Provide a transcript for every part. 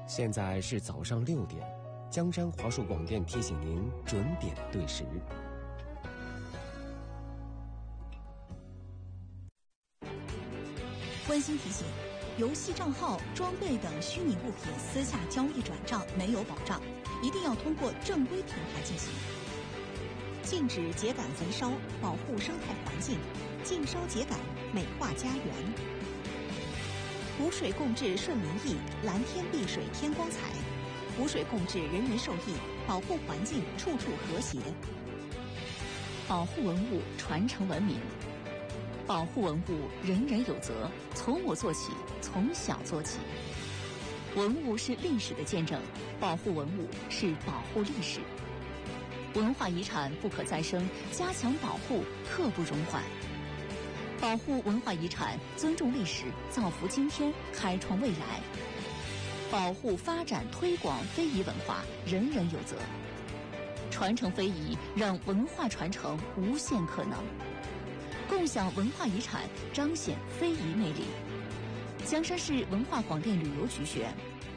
现在是早上6点，江山华数广电提醒您准点对时。 温馨提醒：游戏账号、装备等虚拟物品私下交易转账没有保障，一定要通过正规平台进行。禁止秸秆焚烧，保护生态环境；禁烧秸秆，美化家园。湖水共治顺民意，蓝天碧水添光彩。湖水共治，人人受益，保护环境，处处和谐。 保护文物，传承文明。保护文物，人人有责，从我做起，从小做起。文物是历史的见证，保护文物是保护历史。文化遗产不可再生，加强保护刻不容缓。保护文化遗产，尊重历史，造福今天，开创未来。保护、发展、推广非遗文化，人人有责。传承非遗，让文化传承无限可能。共享文化遗产，彰显非遗魅力。江山市文化广电旅游局选。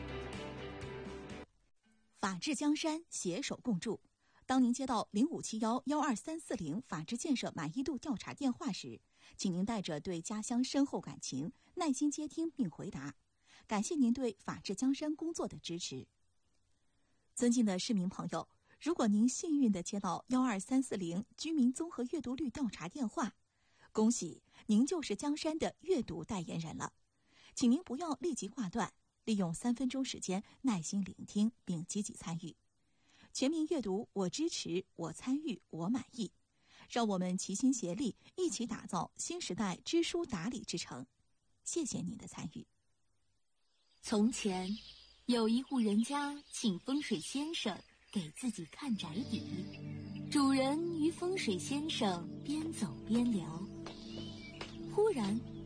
法治江山，携手共筑。当您接到0571-12340法治建设满意度调查电话时，请您带着对家乡深厚感情，耐心接听并回答。感谢您对法治江山工作的支持。尊敬的市民朋友，如果您幸运地接到12340居民综合阅读率调查电话，恭喜您就是江山的阅读代言人了。请您不要立即挂断，利用3分钟时间耐心聆听并积极参与。全民阅读，我支持，我参与，我满意。让我们齐心协力，一起打造新时代知书达理之城。谢谢您的参与。 从前，有一户人家请风水先生给自己看宅邸，主人与风水先生边走边聊，忽然